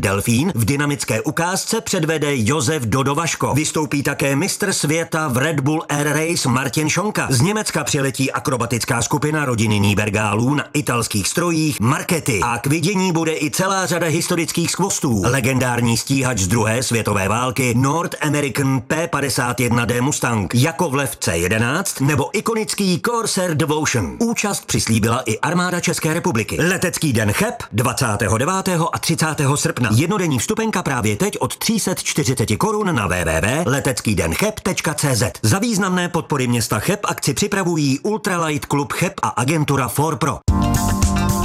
Delfín v dynamické ukázce předvede Josef Dodovaško. Vystoupí také mistr světa v Red Bull Air Race Martin Šonka. Z Německa přiletí akrobatická skupina rodiny Nýbergálů na italských strojích Marchetti. A k vidění bude i celá řada historických skvostů. Legendární stíhač z druhé světové války North American P-51D Mustang, Jakovlev C-11 nebo ikonický Corsair Devotion. Účast přislíbila i armáda České republiky. Letecký den Cheb 29. a 30. srpna. Jednodenní vstupenka právě teď od 340 korun na www.leteckydencheb.cz. Za významné podpory města Cheb akci připravují Ultralight Klub Cheb a agentura 4Pro.